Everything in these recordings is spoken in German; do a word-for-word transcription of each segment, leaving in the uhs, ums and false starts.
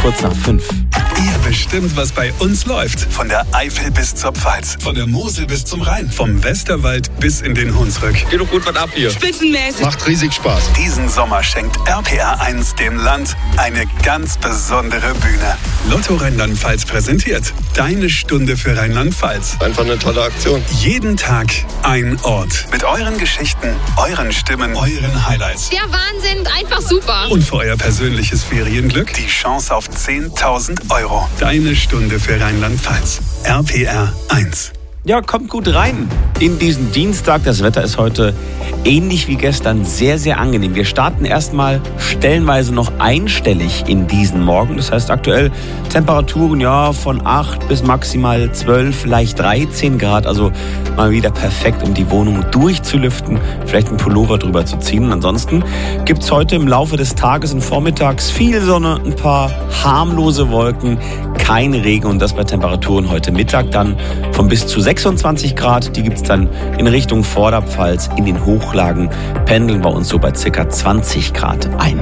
kurz nach fünf. Ihr bestimmt, was bei uns läuft. Von der Eifel bis zur Pfalz. Von der Mosel bis zum Rhein. Vom Westerwald bis in den Hunsrück. Geht doch gut was ab hier. Spitzenmäßig. Macht riesig Spaß. Diesen Sommer schenkt R P R eins dem Land eine ganz besondere Bühne. Lotto Rheinland-Pfalz präsentiert Deine Stunde für Rheinland-Pfalz. Einfach eine tolle Aktion. Jeden Tag ein Ort. Mit euren Geschichten, euren Stimmen, euren Highlights. Der Wahnsinn, einfach super. Und für euer persönliches Ferienglück die Chance auf zehntausend Euro. Deine Stunde für Rheinland-Pfalz. R P R eins. Ja, kommt gut rein in diesen Dienstag. Das Wetter ist heute ähnlich wie gestern sehr, sehr angenehm. Wir starten erstmal stellenweise noch einstellig in diesen Morgen. Das heißt aktuell Temperaturen ja von acht bis maximal zwölf, vielleicht dreizehn Grad. Also mal wieder perfekt, um die Wohnung durchzulüften, vielleicht einen Pullover drüber zu ziehen. Und ansonsten gibt es heute im Laufe des Tages und vormittags viel Sonne, ein paar harmlose Wolken, kein Regen und das bei Temperaturen heute Mittag dann von bis zu sechsundzwanzig Grad. Die gibt es dann in Richtung Vorderpfalz. In den Hochlagen pendeln bei uns so bei ca. zwanzig Grad ein.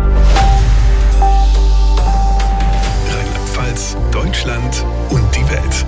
Rheinland-Pfalz, Deutschland und die Welt.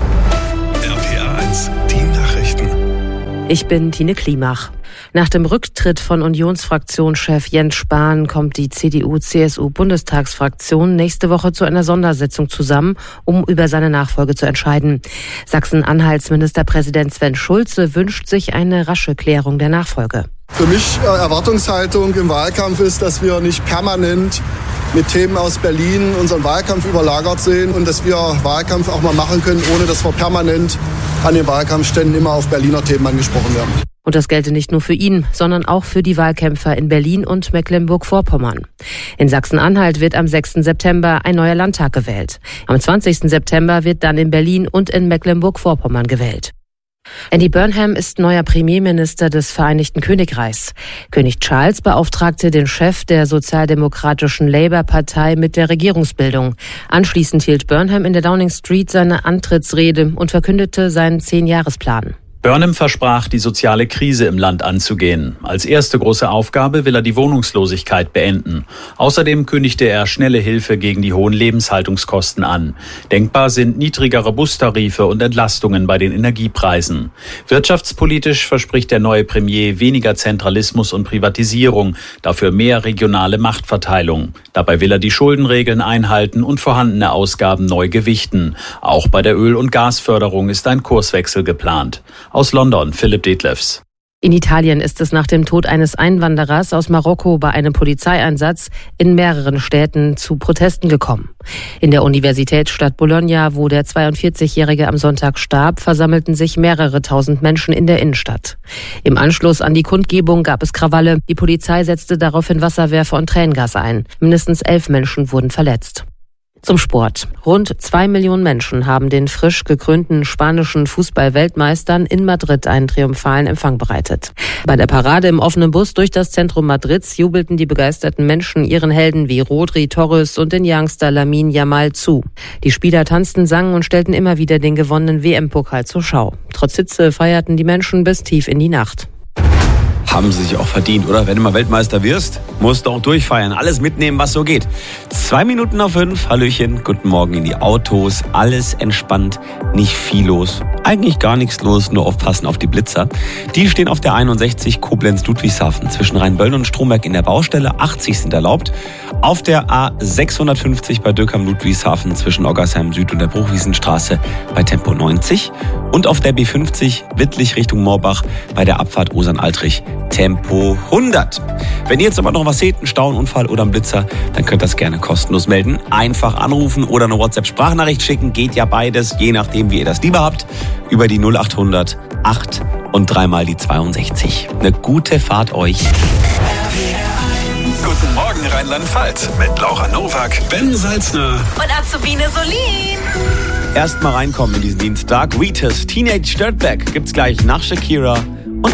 R P R eins, die Nachrichten. Ich bin Tine Klimach. Nach dem Rücktritt von Unionsfraktionschef Jens Spahn kommt die C D U C S U-Bundestagsfraktion nächste Woche zu einer Sondersitzung zusammen, um über seine Nachfolge zu entscheiden. Sachsen-Anhalts Ministerpräsident Sven Schulze wünscht sich eine rasche Klärung der Nachfolge. Für mich äh, Erwartungshaltung im Wahlkampf ist, dass wir nicht permanent mit Themen aus Berlin unseren Wahlkampf überlagert sehen und dass wir Wahlkampf auch mal machen können, ohne dass wir permanent an den Wahlkampfständen immer auf Berliner Themen angesprochen werden. Und das gelte nicht nur für ihn, sondern auch für die Wahlkämpfer in Berlin und Mecklenburg-Vorpommern. In Sachsen-Anhalt wird am sechsten September ein neuer Landtag gewählt. Am zwanzigsten September wird dann in Berlin und in Mecklenburg-Vorpommern gewählt. Andy Burnham ist neuer Premierminister des Vereinigten Königreichs. König Charles beauftragte den Chef der sozialdemokratischen Labour-Partei mit der Regierungsbildung. Anschließend hielt Burnham in der Downing Street seine Antrittsrede und verkündete seinen Zehnjahresplan. Burnham versprach, die soziale Krise im Land anzugehen. Als erste große Aufgabe will er die Wohnungslosigkeit beenden. Außerdem kündigte er schnelle Hilfe gegen die hohen Lebenshaltungskosten an. Denkbar sind niedrigere Bustarife und Entlastungen bei den Energiepreisen. Wirtschaftspolitisch verspricht der neue Premier weniger Zentralismus und Privatisierung, dafür mehr regionale Machtverteilung. Dabei will er die Schuldenregeln einhalten und vorhandene Ausgaben neu gewichten. Auch bei der Öl- und Gasförderung ist ein Kurswechsel geplant. Aus London, Philipp Detlefs. In Italien ist es nach dem Tod eines Einwanderers aus Marokko bei einem Polizeieinsatz in mehreren Städten zu Protesten gekommen. In der Universitätsstadt Bologna, wo der zweiundvierzigjährige am Sonntag starb, versammelten sich mehrere tausend Menschen in der Innenstadt. Im Anschluss an die Kundgebung gab es Krawalle. Die Polizei setzte daraufhin Wasserwerfer und Tränengas ein. Mindestens elf Menschen wurden verletzt. Zum Sport. Rund zwei Millionen Menschen haben den frisch gekrönten spanischen Fußball-Weltmeistern in Madrid einen triumphalen Empfang bereitet. Bei der Parade im offenen Bus durch das Zentrum Madrids jubelten die begeisterten Menschen ihren Helden wie Rodri, Torres und den Youngster Lamine Yamal zu. Die Spieler tanzten, sangen und stellten immer wieder den gewonnenen W M-Pokal zur Schau. Trotz Hitze feierten die Menschen bis tief in die Nacht. Haben sie sich auch verdient, oder? Wenn du mal Weltmeister wirst, musst du auch durchfeiern. Alles mitnehmen, was so geht. Zwei Minuten nach fünf. Hallöchen, guten Morgen in die Autos. Alles entspannt, nicht viel los. Eigentlich gar nichts los, nur aufpassen auf die Blitzer. Die stehen auf der einundsechzig Koblenz-Ludwigshafen zwischen Rheinböllen und Stromberg in der Baustelle. achtzig sind erlaubt. Auf der A sechshundertfünfzig bei Dürkheim-Ludwigshafen zwischen Oggersheim Süd und der Bruchwiesenstraße bei Tempo neunzig. Und auf der B fünfzig Wittlich Richtung Moorbach bei der Abfahrt Osern-Altrich Tempo hundert. Wenn ihr jetzt aber noch was seht, einen Stau, einen Unfall oder einen Blitzer, dann könnt ihr das gerne kostenlos melden. Einfach anrufen oder eine WhatsApp-Sprachnachricht schicken. Geht ja beides, je nachdem, wie ihr das lieber habt. Über die null achthundert acht und dreimal die zweiundsechzig. Eine gute Fahrt euch. Guten Morgen Rheinland-Pfalz mit Laura Nowak, Ben Salzner Und Azubine Solin. Erst mal reinkommen in diesen Dienstag. Wheatus, Teenage Dirtbag gibt's gleich nach Shakira.